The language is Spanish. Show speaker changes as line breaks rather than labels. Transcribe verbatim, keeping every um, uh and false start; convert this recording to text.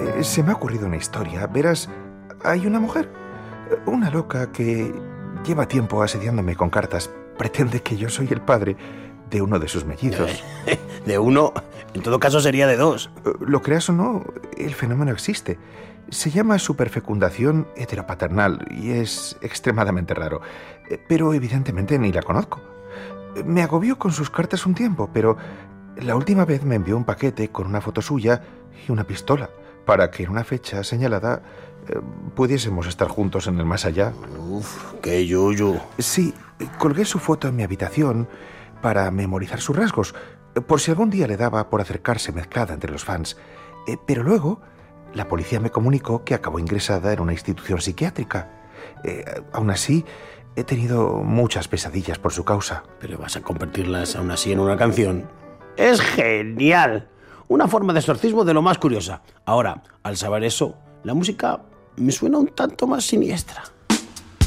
Eh, se me ha ocurrido una historia. Verás, hay una mujer, una loca que lleva tiempo asediándome con cartas. Pretende que yo soy el padre de uno de sus mellizos.
¿De uno? En todo caso sería de dos.
Lo creas o no, el fenómeno existe. Se llama superfecundación heteropaternal y es extremadamente raro. Pero evidentemente ni la conozco. Me agobió con sus cartas un tiempo, pero la última vez me envió un paquete con una foto suya y una pistola para que en una fecha señalada eh, pudiésemos estar juntos en el más allá.
Uf, qué yuyu.
Sí, colgué su foto en mi habitación para memorizar sus rasgos, por si algún día le daba por acercarse mezclada entre los fans. Eh, pero luego, la policía me comunicó que acabó ingresada en una institución psiquiátrica. Eh, aún así, he tenido muchas pesadillas por su causa.
Pero vas a convertirlas aún así en una canción. ¡Es genial! Una forma de exorcismo de lo más curiosa. Ahora, al saber eso, la música me suena un tanto más siniestra.